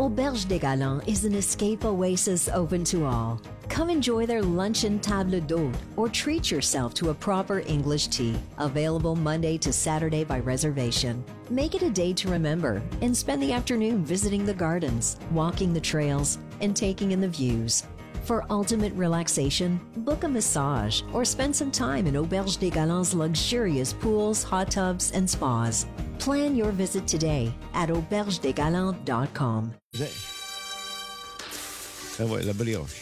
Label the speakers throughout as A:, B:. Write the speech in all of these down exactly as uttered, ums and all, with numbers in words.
A: Auberge des Galants is an escape oasis open to all. Come enjoy their luncheon table d'hôte or treat yourself to a proper English tea. Available Monday to Saturday by reservation. Make it a day to remember and spend the afternoon visiting the gardens, walking the trails, and taking in the views. For ultimate relaxation, book a massage or spend some time in Auberge des Galants' luxurious pools, hot tubs, and spas. Plan your visit today at auberge des galants dot com.
B: La vuoi la brioche?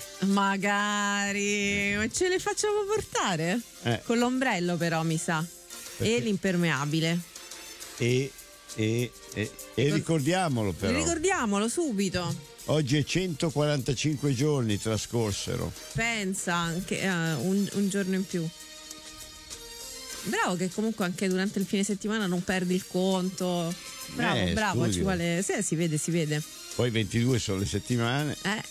C: Magari, ma ce le facciamo portare?
B: Eh.
C: Con l'ombrello però mi sa.
B: Perché?
C: E l'impermeabile.
B: E, e, e, e ricordiamolo però.
C: Ricordiamolo subito.
B: Oggi è centoquarantacinque giorni trascorsero.
C: Pensa anche uh, un, un giorno in più. Bravo che comunque anche durante il fine settimana non perdi il conto. Bravo,
B: Eh,
C: bravo,
B: studio.
C: ci vuole. Sì, si vede, si vede.
B: Poi ventidue sono le settimane.
C: Eh.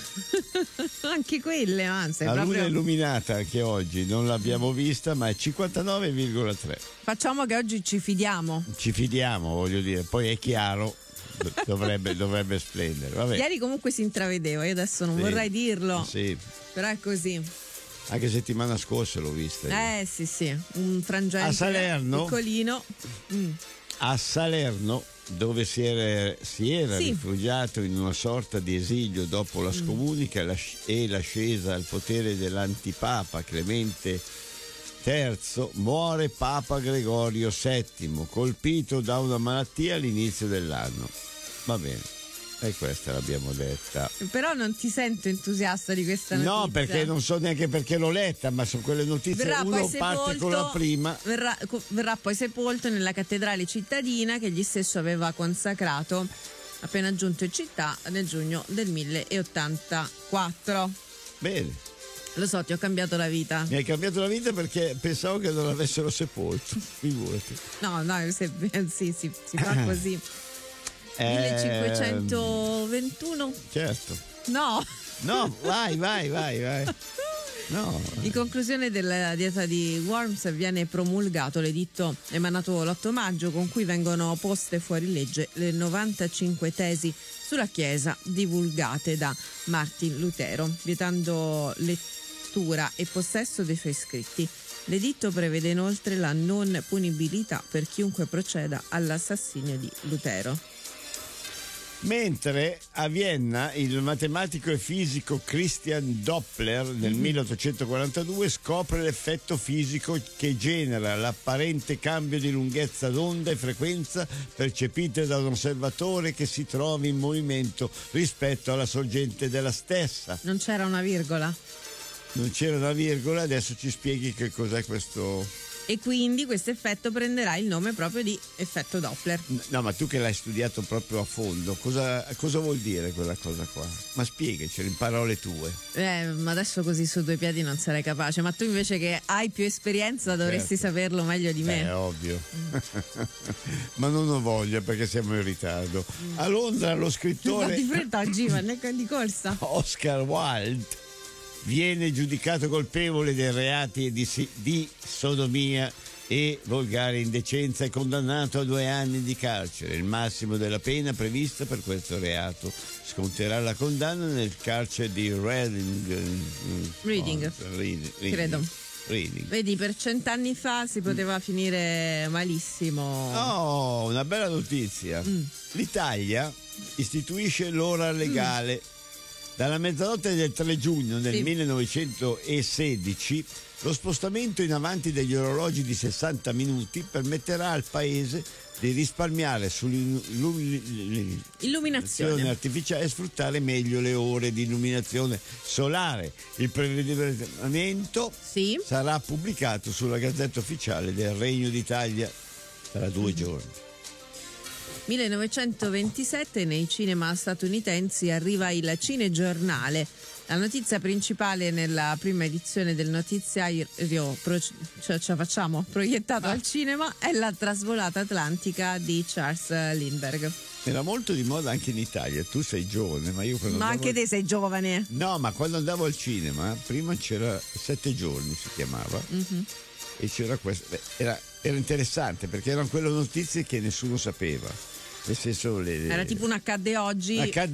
C: Anche quelle, anzi.
B: La
C: proprio...
B: luna è illuminata anche oggi, non l'abbiamo vista, ma è cinquantanove virgola tre.
C: Facciamo che oggi ci fidiamo.
B: Ci fidiamo, voglio dire, poi è chiaro, do- dovrebbe, dovrebbe splendere. Vabbè.
C: Ieri comunque si intravedeva, io adesso non
B: Sì,
C: vorrei dirlo.
B: Sì,
C: Però è così.
B: anche settimana scorsa l'ho vista.
C: Eh sì sì, un frangente
B: A Salerno?
C: piccolino. Mm.
B: A Salerno, dove si era, si era
C: Sì.
B: rifugiato in una sorta di esilio dopo la scomunica la- e l'ascesa al potere dell'antipapa Clemente terzo, muore Papa Gregorio settimo, colpito da una malattia all'inizio dell'anno. Va bene, e questa l'abbiamo detta.
C: Però non ti sento entusiasta di questa notizia.
B: No, perché non so neanche perché l'ho letta, ma sono quelle notizie,
C: Verrà
B: uno
C: poi
B: parte con la prima.
C: Verrà, co- verrà poi sepolto nella cattedrale cittadina che egli stesso aveva consacrato appena giunto in città nel giugno del mille ottantaquattro.
B: Bene,
C: Lo so, ti ho cambiato la vita.
B: mi hai cambiato la vita perché pensavo che non l'avessero sepolto, figurati.
C: No, no, se, sì, si, si fa così.
B: Eh,
C: millecinquecentoventuno?
B: Certo.
C: No.
B: No, vai, vai, vai, vai. No.
C: In conclusione della dieta di Worms viene promulgato l'editto emanato l'otto maggio con cui vengono poste fuori legge le novantacinque tesi sulla Chiesa divulgate da Martin Lutero, vietando lettura e possesso dei suoi scritti. L'editto prevede inoltre la non punibilità per chiunque proceda all'assassinio di Lutero.
B: Mentre a Vienna il matematico e fisico Christian Doppler nel
C: Mm-hmm.
B: milleottocentoquarantadue scopre l'effetto fisico che genera l'apparente cambio di lunghezza d'onda e frequenza percepite da un osservatore che si trova in movimento rispetto alla sorgente della stessa.
C: Non c'era una virgola.
B: Non c'era una virgola, adesso ci spieghi che cos'è questo.
C: E quindi questo effetto prenderà il nome proprio di effetto Doppler.
B: No, ma tu che l'hai studiato proprio a fondo, cosa, cosa vuol dire quella cosa qua? Ma spiegacelo in parole tue.
C: Eh, ma adesso così su due piedi non sarei capace, ma tu invece che hai più esperienza dovresti
B: Certo.
C: saperlo meglio di me.
B: È ovvio. Ma non ho voglia perché siamo in ritardo. A Londra lo
C: Va
B: scrittore
C: di fretta oggi, ma ne di corsa.
B: Oscar Wilde viene giudicato colpevole dei reati di, si- di sodomia e volgare indecenza e condannato a due anni di carcere, il massimo della pena prevista per questo reato. Sconterà la condanna nel carcere di Reading.
C: Reading.
B: Oh, Reading,
C: Credo.
B: Reading.
C: Vedi, per cent'anni fa si poteva finire malissimo.
B: Oh, una bella notizia.
C: Mm.
B: L'Italia istituisce l'ora legale. Dalla mezzanotte del tre giugno del
C: Sì.
B: millenovecentosedici lo spostamento in avanti degli orologi di sessanta minuti permetterà al paese di risparmiare sull'illuminazione artificiale e sfruttare meglio le ore di illuminazione solare. Il provvedimento
C: Sì.
B: sarà pubblicato sulla Gazzetta Ufficiale del Regno d'Italia tra due giorni.
C: millenovecentoventisette nei cinema statunitensi arriva il Cinegiornale. La notizia principale nella prima edizione del notiziario pro, cioè, ce la facciamo, proiettato
B: Ah.
C: al cinema è la trasvolata atlantica di Charles Lindbergh.
B: Era molto di moda anche in Italia, tu sei giovane, ma io quando
C: Ma
B: andavo...
C: anche te sei giovane.
B: No, ma quando andavo al cinema, prima c'era Sette giorni si chiamava,
C: Mm-hmm.
B: e c'era questo, beh, era, era interessante perché erano quelle notizie che nessuno sapeva. Nel senso le,
C: Era tipo un accadde oggi.
B: accadde